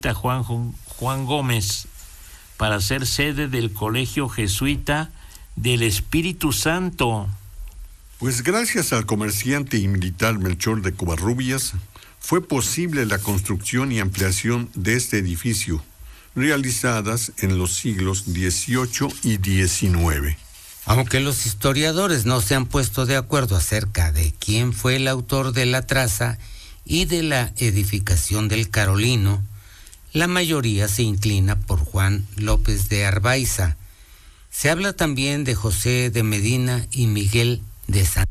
Juan Gómez para ser sede del Colegio Jesuita del Espíritu Santo. Pues gracias al comerciante y militar Melchor de Covarrubias, fue posible la construcción y ampliación de este edificio, realizadas en los siglos XVIII y XIX. Aunque los historiadores no se han puesto de acuerdo acerca de quién fue el autor de la traza y de la edificación del Carolino, la mayoría se inclina por Juan López de Arbaiza. Se habla también de José de Medina y Miguel de San.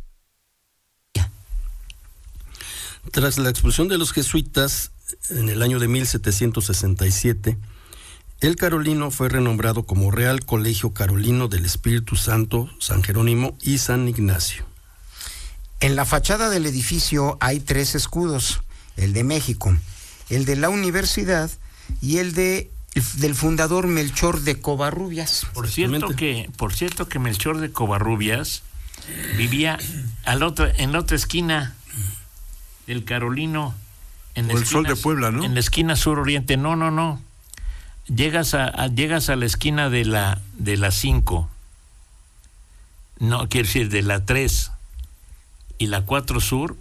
Tras la expulsión de los jesuitas en el año de 1767, el Carolino fue renombrado como Real Colegio Carolino del Espíritu Santo, San Jerónimo y San Ignacio. En la fachada del edificio hay 3 escudos, el de México, el de la universidad y el del fundador Melchor de Covarrubias. Por cierto que Melchor de Covarrubias vivía en la otra esquina del Carolino, o el Sol de Puebla, ¿no? En la esquina suroriente. No. Llegas a la esquina de la 5. No, quiero decir de la 3 y la 4 sur,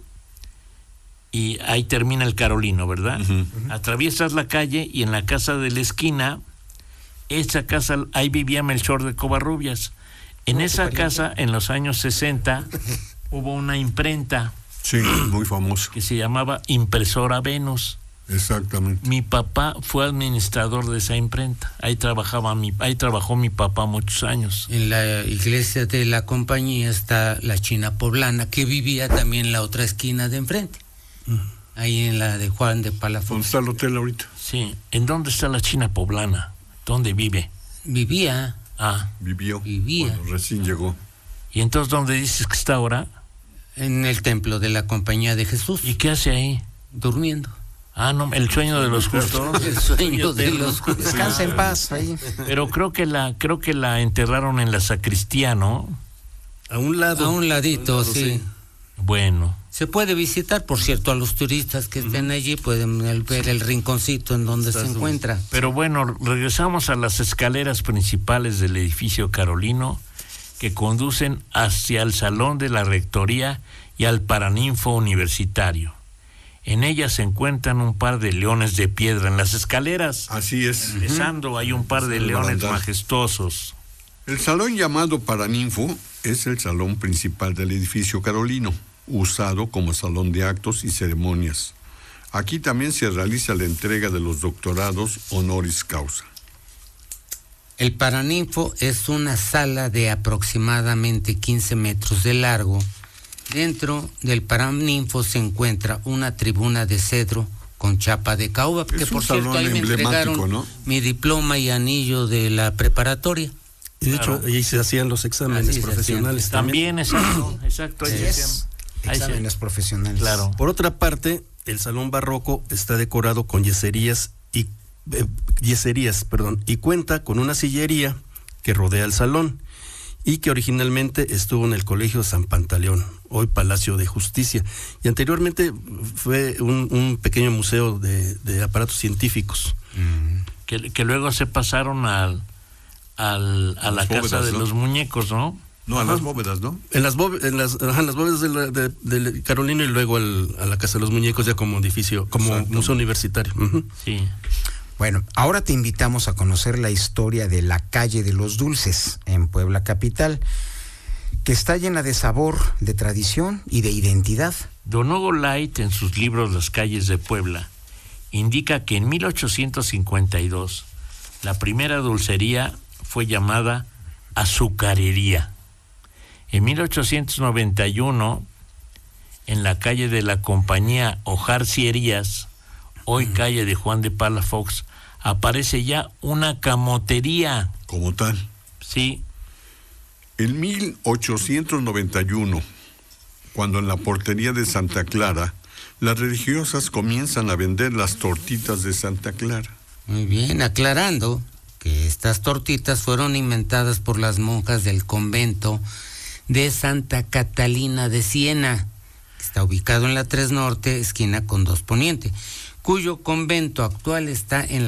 y ahí termina el Carolino, ¿verdad? Uh-huh. Atraviesas la calle y en la casa de la esquina, esa casa, ahí vivía Melchor de Covarrubias. En esa casa, en los años 60, hubo una imprenta. Sí, muy famosa. Que se llamaba Impresora Venus. Exactamente. Mi papá fue administrador de esa imprenta. Ahí trabajó mi papá muchos años. En la iglesia de la compañía está la China Poblana, que vivía también en la otra esquina de enfrente. Ahí en la de Juan de Palafox. ¿Dónde está el hotel ahorita? Sí. ¿En dónde está la China Poblana? ¿Dónde vive? Vivía. Vivía. Bueno, recién llegó. ¿Y entonces dónde dices que está ahora? En el templo de la Compañía de Jesús. ¿Y qué hace ahí? Durmiendo. No, el sueño de los justos. El sueño de los justos. Descansa en paz ahí. Pero creo que la enterraron en la sacristía, ¿no? A un ladito, sí. Bueno. Se puede visitar, por cierto, a los turistas que estén allí, pueden ver el rinconcito en donde se encuentra. Pero bueno, regresamos a las escaleras principales del edificio Carolino, que conducen hacia el salón de la rectoría y al paraninfo universitario. En ellas se encuentran un par de leones de piedra en las escaleras. Así es. Empezando, hay un par de leones majestuosos. El salón llamado paraninfo es el salón principal del edificio Carolino, usado como salón de actos y ceremonias. Aquí también se realiza la entrega de los doctorados honoris causa. El paraninfo es una sala de aproximadamente 15 metros de largo. Dentro del paraninfo se encuentra una tribuna de cedro con chapa de caoba, que por cierto ahí me entregaron, ¿no?, mi diploma y anillo de la preparatoria. Y de hecho ahí se hacían los exámenes profesionales también. Exacto. Exámenes profesionales. Claro. Por otra parte, el salón barroco está decorado con yeserías y cuenta con una sillería que rodea el salón y que originalmente estuvo en el Colegio San Pantaleón, hoy Palacio de Justicia, y anteriormente fue un pequeño museo de aparatos científicos. Que luego se pasaron a la casa de los muñecos, ¿no? No, a las bóvedas, ¿no? En las bóvedas del Carolino, y luego a la Casa de los Muñecos ya como edificio, como museo universitario. Uh-huh. Sí. Bueno, ahora te invitamos a conocer la historia de la calle de los Dulces en Puebla capital, que está llena de sabor, de tradición y de identidad. Don Hugo Light, en sus libros Las calles de Puebla, indica que en 1852 la primera dulcería fue llamada Azucarería. En 1891, en la calle de la Compañía Ojarcierías, hoy calle de Juan de Palafox, aparece ya una camotería. Como tal. Sí. En 1891, cuando en la portería de Santa Clara, las religiosas comienzan a vender las tortitas de Santa Clara. Muy bien, aclarando que estas tortitas fueron inventadas por las monjas del convento de Santa Catalina de Siena, que está ubicado en la 3 Norte, esquina con 2 Poniente, cuyo convento actual está en